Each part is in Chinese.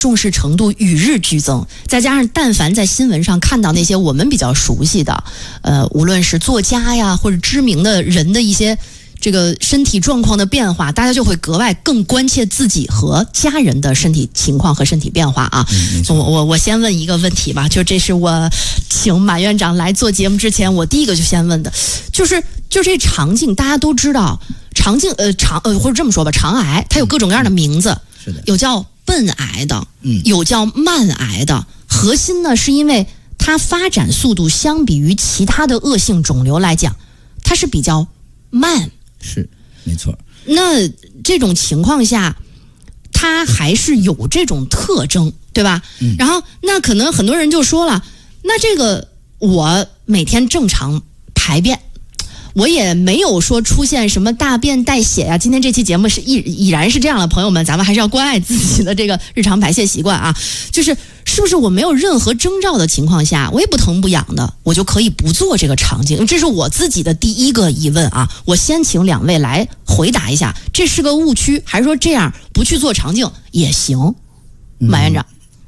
重视程度与日俱增，再加上但凡在新闻上看到那些我们比较熟悉的，无论是作家呀或者知名的人的一些这个身体状况的变化，大家就会格外更关切自己和家人的身体情况和身体变化啊。我先问一个问题吧，就这是我请马院长来做节目之前，我第一个就先问的，就这肠镜，大家都知道，肠镜或者这么说吧，肠癌它有各种各样的名字， 是的， 有叫笨癌的，有叫慢癌的，核心呢是因为它发展速度相比于其他的恶性肿瘤来讲，它是比较慢。 是，没错。 那这种情况下，它还是有这种特征，对吧？然后那可能很多人就说了，那这个我每天正常排便，我也没有说出现什么大便带血呀。今天这期节目是已然是这样了，朋友们，咱们还是要关爱自己的这个日常排泄习惯啊。是不是我没有任何征兆的情况下，我也不疼不痒的，我就可以不做这个肠镜？这是我自己的第一个疑问啊。我先请两位来回答一下，这是个误区，还是说这样不去做肠镜也行？马院长，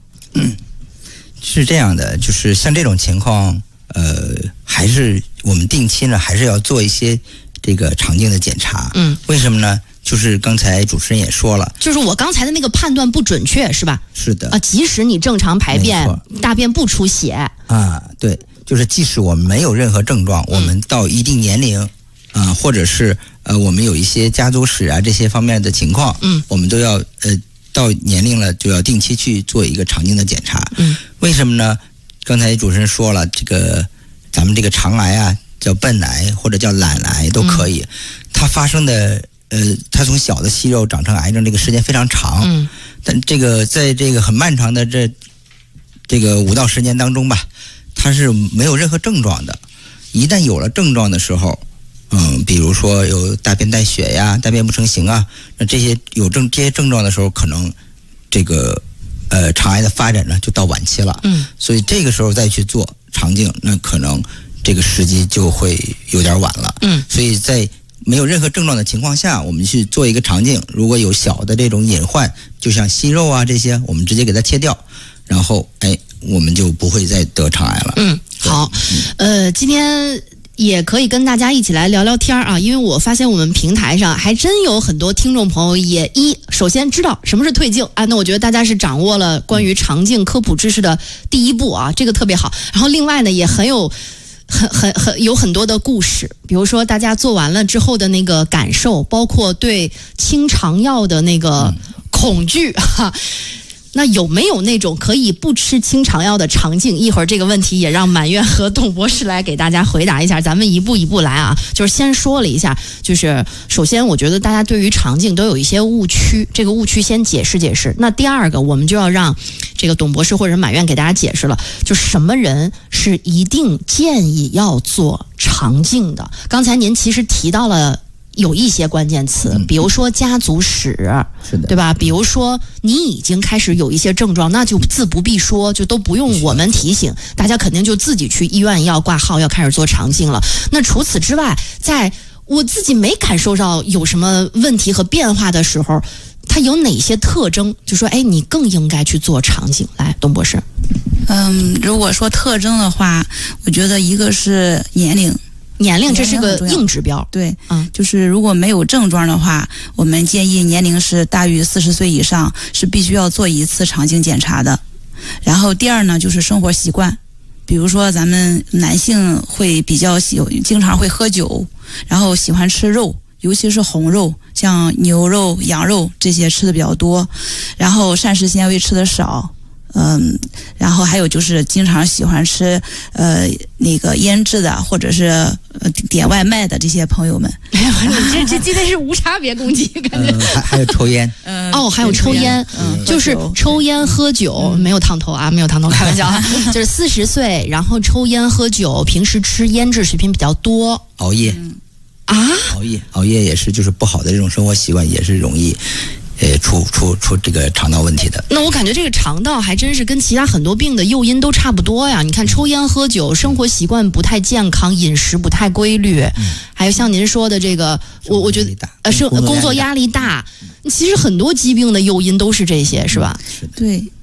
是这样的，就是像这种情况，还是我们定期呢，还是要做一些这个肠镜的检查。为什么呢？就是刚才主持人也说了， 就是我刚才的那个判断不准确，是吧？ 是的。 即使你正常排便，大便不出血啊，对，就是即使我们没有任何症状，我们到一定年龄或者是我们有一些家族史啊这些方面的情况，我们都要到年龄了就要定期去做一个肠镜的检查。为什么呢？刚才主持人说了，这个咱们这个肠癌啊，叫笨癌或者叫懒癌都可以，它发生的它从小的息肉长成癌症这个时间非常长，但这个在这个很漫长的这个5到10年当中吧，它是没有任何症状的。一旦有了症状的时候，比如说有大便带血呀、大便不成形啊，那这些症状的时候，可能这个肠癌的发展呢就到晚期了。所以这个时候再去做肠镜，那可能这个时机就会有点晚了。所以在没有任何症状的情况下，我们去做一个肠镜，如果有小的这种隐患，就像息肉啊这些，我们直接给它切掉，然后我们就不会再得肠癌了。 好，今天也可以跟大家一起来聊聊天啊，因为我发现我们平台上还真有很多听众朋友也首先知道什么是退镜啊，那我觉得大家是掌握了关于肠镜科普知识的第一步啊，这个特别好。然后另外呢，也有很多的故事，比如说大家做完了之后的那个感受，包括对清肠药的那个恐惧哈。那有没有那种可以不吃清肠药的肠镜？一会儿这个问题也让满院和董博士来给大家回答一下，咱们一步一步来啊。就是先说了一下，就是首先我觉得大家对于肠镜都有一些误区，这个误区先解释解释。那第二个，我们就要让这个董博士或者满院给大家解释了，就什么人是一定建议要做肠镜的。刚才您其实提到了有一些关键词，比如说家族史， 是的， 对吧？比如说你已经开始有一些症状，那就自不必说，就都不用我们提醒，大家肯定就自己去医院要挂号，要开始做肠镜了。那除此之外，在我自己没感受到有什么问题和变化的时候，它有哪些特征？就说你更应该去做肠镜。来，董博士。 如果说特征的话，我觉得一个是年龄， 这是个硬指标。 对，就是如果没有症状的话，我们建议年龄是大于40岁以上，是必须要做一次肠镜检查的。然后第二呢，就是生活习惯，比如说咱们男性会比较经常会喝酒，然后喜欢吃肉，尤其是红肉，像牛肉、羊肉这些吃的比较多，然后膳食纤维吃的少。然后还有就是经常喜欢吃那个腌制的或者是点外卖的这些朋友们。 这今天是无差别攻击，感觉。 还有抽烟。 还有抽烟，就是抽烟喝酒，没有烫头啊，没有烫头，开玩笑啊。就是40岁，然后抽烟喝酒，平时吃腌制食品比较多， 熬夜熬夜也是就是不好的这种生活习惯，也是容易出这个肠道问题的。 那我感觉这个肠道还真是跟其他很多病的诱因都差不多呀。你看抽烟喝酒，生活习惯不太健康，饮食不太规律，还有像您说的这个，我觉得工作压力大，其实很多疾病的诱因都是这些，是吧？ 对。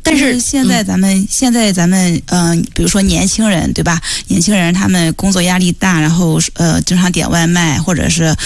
但是现在咱们比如说年轻人对吧？年轻人他们工作压力大，然后经常点外卖，或者是